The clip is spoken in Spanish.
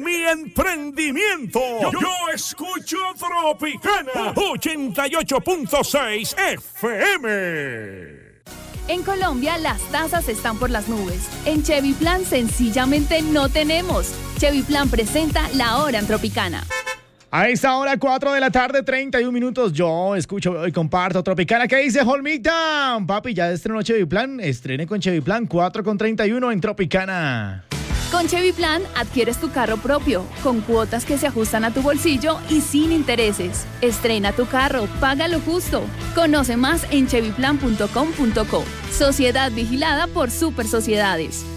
mi emprendimiento. Yo escucho Tropicana 88.6 FM. En Colombia las tasas están por las nubes. En Chevy Plan sencillamente no tenemos. Chevy Plan presenta La Hora en Tropicana. A esta hora, 4 de la tarde, 31 minutos. Yo escucho y comparto Tropicana. ¿Qué dice Hold Me Down? Papi, ya estrenó Chevy Plan. Estrene con Chevy Plan 4,31 en Tropicana. Con Chevy Plan adquieres tu carro propio, con cuotas que se ajustan a tu bolsillo y sin intereses. Estrena tu carro, paga lo justo. Conoce más en chevyplan.com.co. Sociedad vigilada por Super Sociedades.